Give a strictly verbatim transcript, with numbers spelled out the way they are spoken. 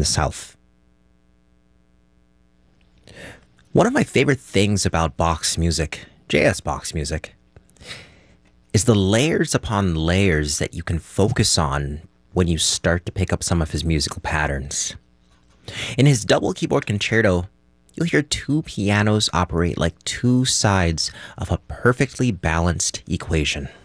the South. One of my favorite things about Bach's music, J S Bach's music, is the layers upon layers that you can focus on when you start to pick up some of his musical patterns. In his double keyboard concerto, you'll hear two pianos operate like two sides of a perfectly balanced equation.